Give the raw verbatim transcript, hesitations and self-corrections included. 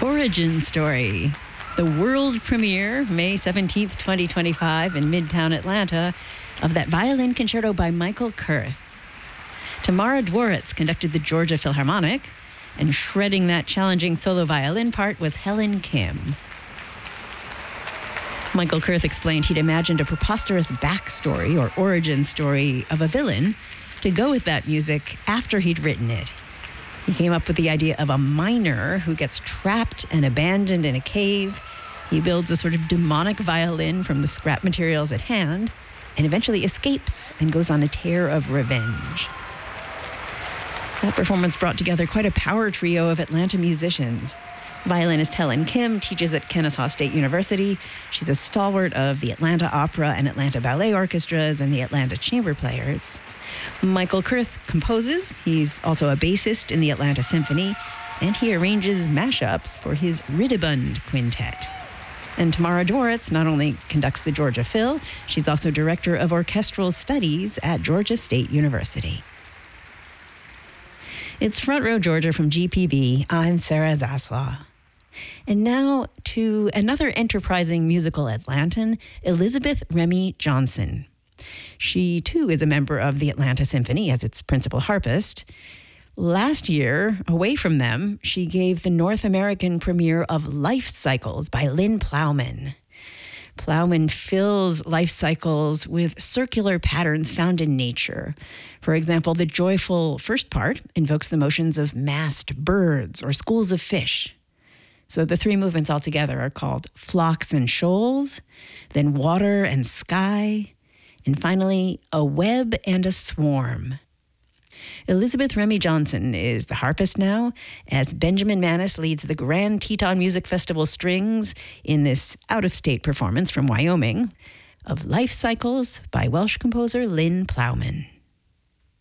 Origin Story. The world premiere, May seventeenth, twenty twenty-five, in Midtown Atlanta, of that violin concerto by Michael Kurth. Tamara Dworitz conducted the Georgia Philharmonic, and shredding that challenging solo violin part was Helen Kim. Michael Kurth explained he'd imagined a preposterous backstory or origin story of a villain to go with that music after he'd written it. He came up with the idea of a miner who gets trapped and abandoned in a cave. He builds a sort of demonic violin from the scrap materials at hand and eventually escapes and goes on a tear of revenge. That performance brought together quite a power trio of Atlanta musicians. Violinist Helen Kim teaches at Kennesaw State University. She's a stalwart of the Atlanta Opera and Atlanta Ballet Orchestras and the Atlanta Chamber Players. Michael Kurth composes. He's also a bassist in the Atlanta Symphony, and he arranges mashups for his Ridibund Quintet. And Tamara Dworitz not only conducts the Georgia Phil, she's also director of orchestral studies at Georgia State University. It's Front Row Georgia from G P B. I'm Sarah Zaslaw. And now to another enterprising musical Atlantan, Elizabeth Remy Johnson. She, too, is a member of the Atlanta Symphony as its principal harpist. Last year, away from them, she gave the North American premiere of Life Cycles by Lynn Plowman. Plowman fills life cycles with circular patterns found in nature. For example, the joyful first part invokes the motions of massed birds or schools of fish. So the three movements altogether are called flocks and shoals, then water and sky, and finally, a web and a swarm. Elizabeth Remy Johnson is the harpist now, as Benjamin Manis leads the Grand Teton Music Festival Strings in this out-of-state performance from Wyoming of Life Cycles by Welsh composer Lynn Plowman.